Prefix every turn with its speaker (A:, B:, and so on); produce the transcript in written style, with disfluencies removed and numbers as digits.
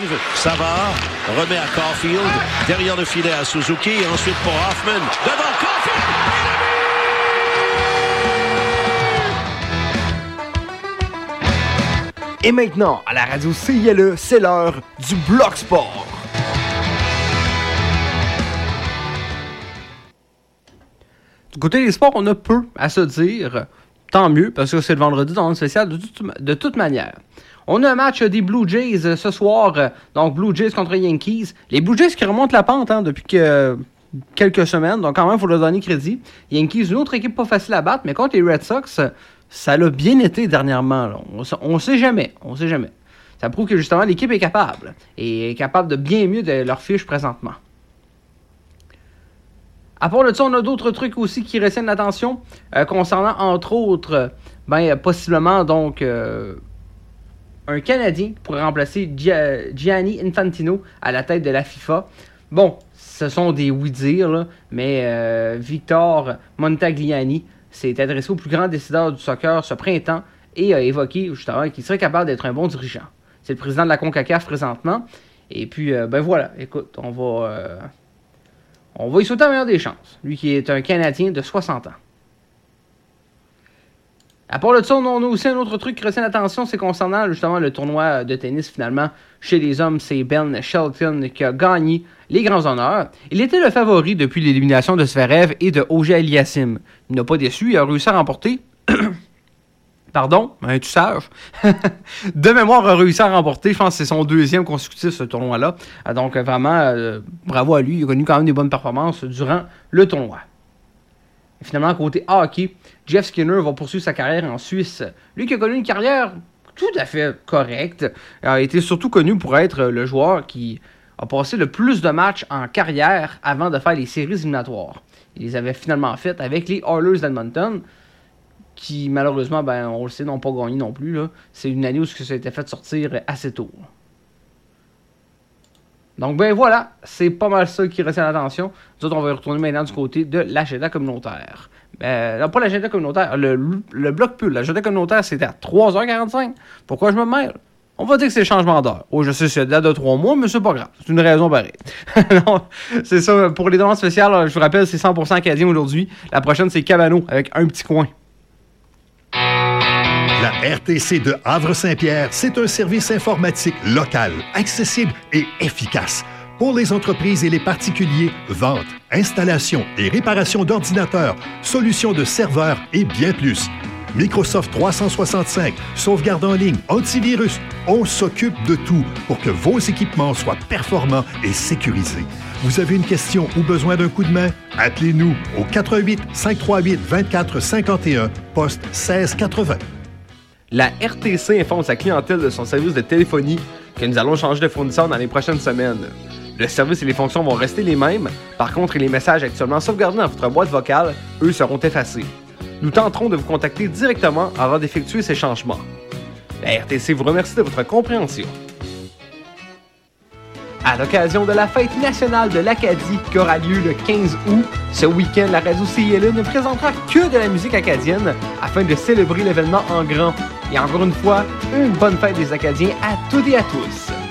A: Savard remet à Caulfield, derrière le filet à Suzuki, et ensuite pour Hoffman, devant Caulfield!
B: Et maintenant, à la radio CILE, c'est l'heure du Bloc Sport. Du côté des sports, on a peu à se dire. Tant mieux, parce que c'est le vendredi dans le spécial de toute manière. On a un match des Blue Jays ce soir, donc Blue Jays contre Yankees. Les Blue Jays qui remontent la pente depuis quelques semaines, donc quand même, il faut leur donner crédit. Yankees, une autre équipe pas facile à battre, mais contre les Red Sox, ça l'a bien été dernièrement. Là. On sait jamais. Ça prouve que justement l'équipe est capable. Et est capable de bien mieux de leur fiche présentement. À part de ça, on a d'autres trucs aussi qui retiennent l'attention. Concernant entre autres, possiblement donc un Canadien pour remplacer Gianni Infantino à la tête de la FIFA. Bon, ce sont des oui-dire, là, mais Victor Montagliani s'est adressé au plus grand décideur du soccer ce printemps et a évoqué justement qu'il serait capable d'être un bon dirigeant. C'est le président de la CONCACAF présentement. Et puis, voilà, écoute, on va y sauter la meilleure des chances. Lui qui est un Canadien de 60 ans. À part de ça, on a aussi un autre truc qui retient l'attention, c'est concernant justement le tournoi de tennis finalement. Chez les hommes, c'est Ben Shelton qui a gagné les grands honneurs. Il était le favori depuis l'élimination de Zverev et de Auger-Aliassime. Il n'a pas déçu, il a réussi à remporter... Pardon, tu sages. De mémoire, a réussi à remporter, je pense que c'est son deuxième consécutif, ce tournoi-là. Donc, vraiment, bravo à lui. Il a connu quand même des bonnes performances durant le tournoi. Et finalement, côté hockey, Jeff Skinner va poursuivre sa carrière en Suisse. Lui qui a connu une carrière tout à fait correcte, a été surtout connu pour être le joueur qui a passé le plus de matchs en carrière avant de faire les séries éliminatoires. Il les avait finalement faites avec les Oilers d'Edmonton, qui malheureusement, on le sait, n'ont pas gagné non plus. Là. C'est une année où ça a été fait sortir assez tôt. Donc voilà, c'est pas mal ça qui retient l'attention. Nous autres, on va retourner maintenant du côté de l'agenda communautaire. Non, pas l'agenda communautaire, le bloc pub. L'agenda communautaire, c'était à 3h45. Pourquoi je me mêle? On va dire que c'est le changement d'heure. Oh, je sais, c'est date de 3 mois, mais c'est pas grave. C'est une raison pareille. Non, c'est ça. Pour les demandes spéciales, je vous rappelle, c'est 100% acadien aujourd'hui. La prochaine, c'est Cabano, avec un petit coin.
C: La RTC de Havre-Saint-Pierre, c'est un service informatique local, accessible et efficace. Pour les entreprises et les particuliers, vente, installation et réparation d'ordinateurs, solutions de serveurs et bien plus. Microsoft 365, sauvegarde en ligne, antivirus, on s'occupe de tout pour que vos équipements soient performants et sécurisés. Vous avez une question ou besoin d'un coup de main? Appelez-nous au 88 538 24 51, poste 1680.
B: La RTC informe sa clientèle de son service de téléphonie que nous allons changer de fournisseur dans les prochaines semaines. Le service et les fonctions vont rester les mêmes. Par contre, les messages actuellement sauvegardés dans votre boîte vocale, eux, seront effacés. Nous tenterons de vous contacter directement avant d'effectuer ces changements. La RTC vous remercie de votre compréhension. À l'occasion de la fête nationale de l'Acadie qui aura lieu le 15 août, ce week-end, la radio CILE ne présentera que de la musique acadienne afin de célébrer l'événement en grand. Et encore une fois, une bonne fête des Acadiens à toutes et à tous.